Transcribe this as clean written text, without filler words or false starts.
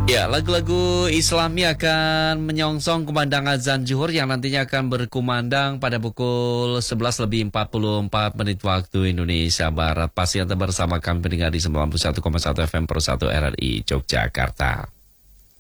Ya, lagu-lagu Islami akan menyongsong kumandang azan zuhur yang nantinya akan berkumandang pada pukul 11:44 waktu Indonesia Barat. Pasti Anda bersama kami pendengar di 91,1 FM Pro 1 RRI Yogyakarta.